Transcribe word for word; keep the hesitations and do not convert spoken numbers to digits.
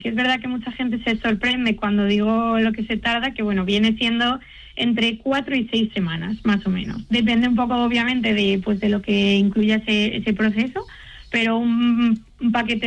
Sí, es verdad que mucha gente se sorprende cuando digo lo que se tarda, que bueno, viene siendo entre cuatro y seis semanas, más o menos. Depende un poco, obviamente, de pues de lo que incluya ese, ese proceso, pero un, un paquete